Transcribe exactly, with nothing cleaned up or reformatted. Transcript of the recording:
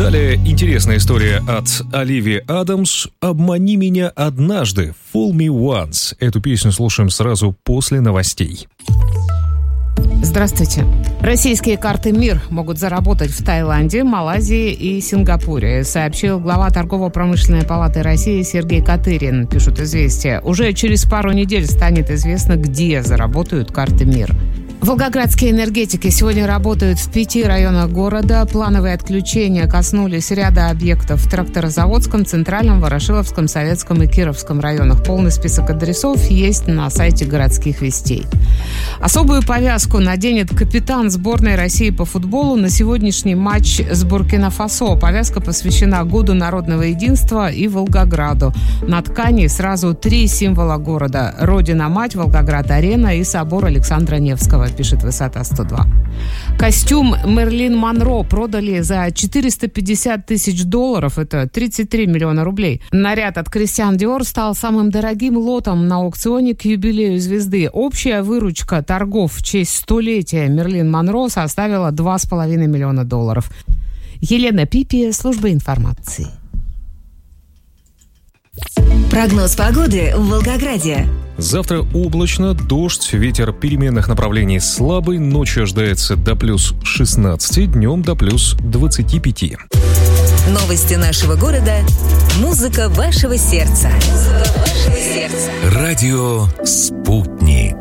Далее интересная история от Оливии Адамс «Обмани меня однажды», «Fool me once». Эту песню слушаем сразу после новостей. Здравствуйте. Российские карты МИР могут заработать в Таиланде, Малайзии и Сингапуре, сообщил глава Торгово-промышленной палаты России Сергей Катырин, пишут «Известия». Уже через пару недель станет известно, где заработают карты МИР. Волгоградские энергетики сегодня работают в пяти районах города. Плановые отключения коснулись ряда объектов в Тракторозаводском, Центральном, Ворошиловском, Советском и Кировском районах. Полный список адресов есть на сайте городских вестей. Особую повязку наденет капитан сборной России по футболу на сегодняшний матч с Буркина-Фасо. Повязка посвящена Году народного единства и Волгограду. На ткани сразу три символа города: Родина-Мать, Волгоград-Арена и собор Александра Невского, пишет Высота сто два. Костюм Мерлин Монро продали за четыреста пятьдесят тысяч долларов, это тридцать три миллиона рублей. Наряд от Кристиан Диор стал самым дорогим лотом на аукционе к юбилею звезды. Общая выручка торгов в честь столетия Мерлин Монро составила два с половиной миллиона долларов. Елена Пипи, служба информации. Прогноз погоды в Волгограде. Завтра облачно, дождь, ветер переменных направлений слабый, ночью ожидается до плюс шестнадцати, днем до плюс двадцати пяти. Новости нашего города. Музыка вашего сердца. Музыка вашего сердца. Радио «Спутник».